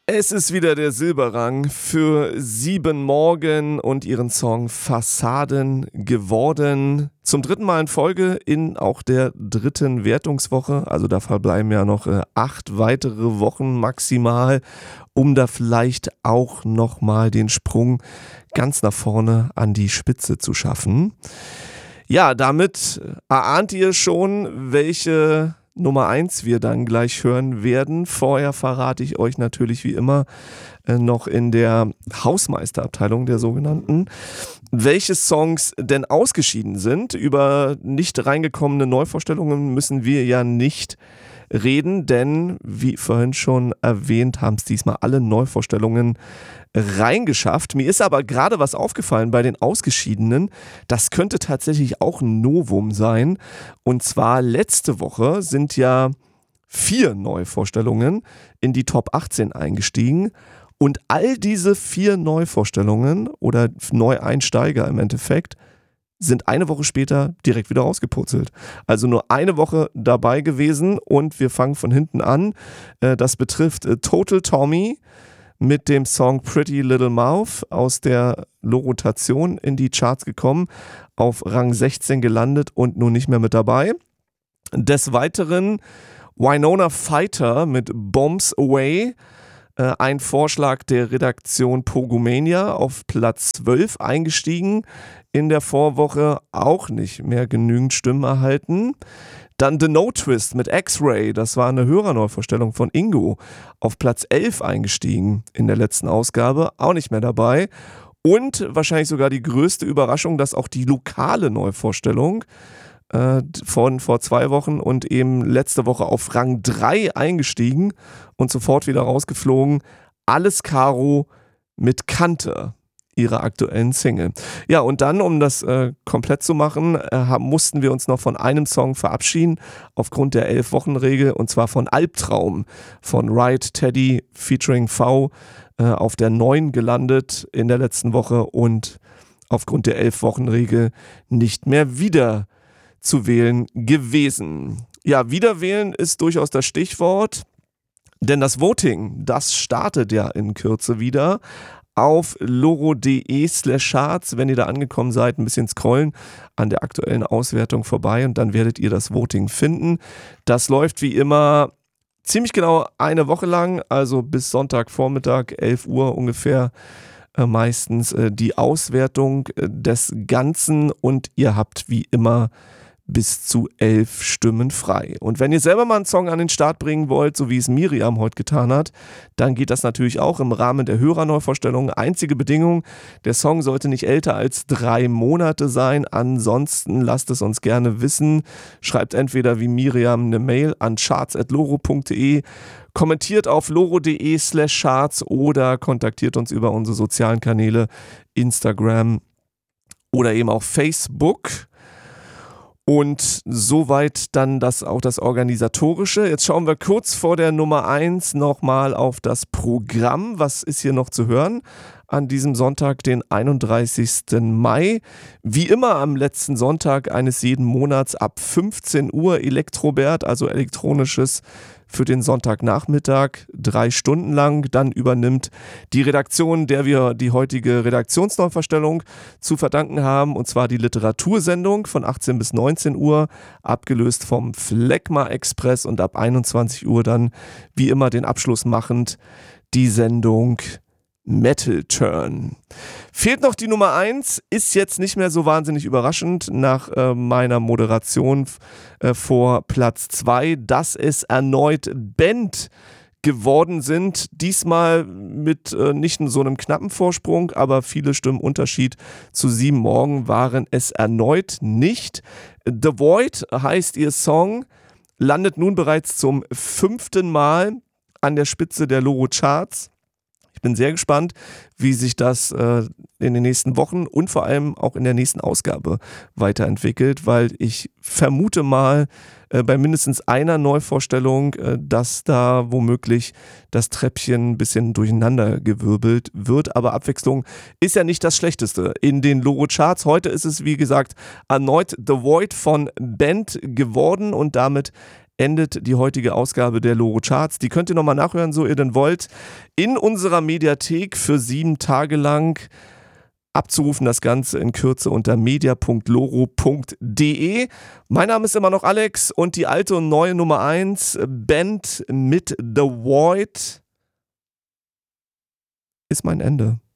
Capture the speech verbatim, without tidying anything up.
Es ist wieder der Silberrang für Sieben Morgen und ihren Song Fassaden geworden. Zum dritten Mal in Folge in auch der dritten Wertungswoche. Also da verbleiben ja noch äh, acht weitere Wochen maximal, um da vielleicht auch nochmal den Sprung ganz nach vorne an die Spitze zu schaffen. Ja, damit erahnt ihr schon, welche Nummer eins wir dann gleich hören werden. Vorher verrate ich euch natürlich wie immer äh, noch in der Hausmeisterabteilung der sogenannten, welche Songs denn ausgeschieden sind. Über nicht reingekommene Neuvorstellungen müssen wir ja nicht reden, denn wie vorhin schon erwähnt, haben es diesmal alle Neuvorstellungen reingeschafft. Mir ist aber gerade was aufgefallen bei den Ausgeschiedenen. Das könnte tatsächlich auch ein Novum sein. Und zwar letzte Woche sind ja vier Neuvorstellungen in die Top achtzehn eingestiegen. Und all diese vier Neuvorstellungen oder Neueinsteiger im Endeffekt sind eine Woche später direkt wieder rausgepurzelt. Also nur eine Woche dabei gewesen und wir fangen von hinten an. Das betrifft Total Tommy mit dem Song Pretty Little Mouth aus der Low-Rotation in die Charts gekommen, auf Rang sechzehn gelandet und nun nicht mehr mit dabei. Des Weiteren Winona Fighter mit Bombs Away, äh, ein Vorschlag der Redaktion Pogomania, auf Platz zwölf eingestiegen, in der Vorwoche auch nicht mehr genügend Stimmen erhalten. Dann The No Twist mit X-Ray, das war eine Hörerneuvorstellung von Ingo, auf Platz elf eingestiegen in der letzten Ausgabe, auch nicht mehr dabei. Und wahrscheinlich sogar die größte Überraschung, dass auch die lokale Neuvorstellung äh, von vor zwei Wochen und eben letzte Woche auf Rang drei eingestiegen und sofort wieder rausgeflogen. Alles Caro mit Kante, ihrer aktuellen Single. Ja, und dann, um das äh, komplett zu machen, äh, mussten wir uns noch von einem Song verabschieden, aufgrund der Elf-Wochen-Regel, und zwar von Albtraum von Ride Teddy featuring V, äh, auf der neun gelandet in der letzten Woche und aufgrund der Elf-Wochen-Regel nicht mehr wieder zu wählen gewesen. Ja, wiederwählen ist durchaus das Stichwort, denn das Voting, das startet ja in Kürze wieder. Auf loro.de slash charts, wenn ihr da angekommen seid, ein bisschen scrollen an der aktuellen Auswertung vorbei und dann werdet ihr das Voting finden. Das läuft wie immer ziemlich genau eine Woche lang, also bis Sonntagvormittag, elf Uhr ungefähr, äh, meistens äh, die Auswertung äh, des Ganzen und ihr habt wie immer bis zu elf Stimmen frei. Und wenn ihr selber mal einen Song an den Start bringen wollt, so wie es Miriam heute getan hat, dann geht das natürlich auch im Rahmen der Hörerneuvorstellung. Einzige Bedingung, der Song sollte nicht älter als drei Monate sein. Ansonsten lasst es uns gerne wissen. Schreibt entweder wie Miriam eine Mail an charts at loro punkt de, kommentiert auf loro.de slash charts oder kontaktiert uns über unsere sozialen Kanäle Instagram oder eben auch Facebook. Und soweit dann das auch das Organisatorische. Jetzt schauen wir kurz vor der Nummer eins nochmal auf das Programm. Was ist hier noch zu hören an diesem Sonntag, den einunddreißigsten Mai? Wie immer am letzten Sonntag eines jeden Monats ab fünfzehn Uhr Elektrobert, also elektronisches für den Sonntagnachmittag, drei Stunden lang. Dann übernimmt die Redaktion, der wir die heutige Redaktionsneuverstellung zu verdanken haben, und zwar die Literatursendung von achtzehn bis neunzehn Uhr, abgelöst vom Phlegma Express, und ab einundzwanzig Uhr dann wie immer den Abschluss machend die Sendung Metal Turn. Fehlt noch die Nummer eins, ist jetzt nicht mehr so wahnsinnig überraschend nach äh, meiner Moderation äh, vor Platz zwei, dass es erneut Band geworden sind. Diesmal mit äh, nicht so einem knappen Vorsprung, aber viele Stimmen Unterschied zu Sieben Morgen waren es erneut nicht. The Void heißt ihr Song, landet nun bereits zum fünften Mal an der Spitze der Loro Charts. Ich bin sehr gespannt, wie sich das äh, in den nächsten Wochen und vor allem auch in der nächsten Ausgabe weiterentwickelt, weil ich vermute mal äh, bei mindestens einer Neuvorstellung, äh, dass da womöglich das Treppchen ein bisschen durcheinander gewirbelt wird. Aber Abwechslung ist ja nicht das Schlechteste in den Loro-Charts. Heute ist es, wie gesagt, erneut The Void von Band geworden und damit endet die heutige Ausgabe der Loro Charts. Die könnt ihr nochmal nachhören, so ihr denn wollt, in unserer Mediathek für sieben Tage lang. Abzurufen das Ganze in Kürze unter media punkt loro punkt de. Mein Name ist immer noch Alex und die alte und neue Nummer eins Band mit The Void ist mein Ende.